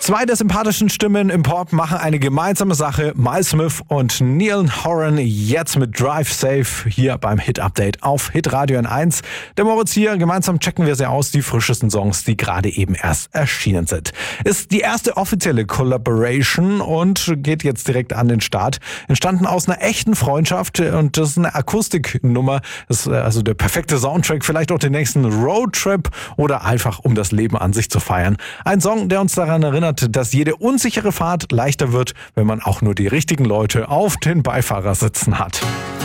Zwei der sympathischen Stimmen im Pop machen eine gemeinsame Sache. Miles Smith und Neil Horan jetzt mit Drive Safe hier beim Hit Update auf Hitradio N1. Der Moritz hier, gemeinsam checken wir sehr aus die frischesten Songs, die gerade eben erst erschienen sind. Ist die erste offizielle Collaboration und geht jetzt direkt an den Start. Entstanden aus einer echten Freundschaft und das ist eine Akustiknummer. Das ist also der perfekte Soundtrack, vielleicht auch den nächsten Roadtrip oder einfach um das Leben an sich zu feiern. Ein Song, der uns daran erinnert, dass jede unsichere Fahrt leichter wird, wenn man auch nur die richtigen Leute auf den Beifahrersitz hat.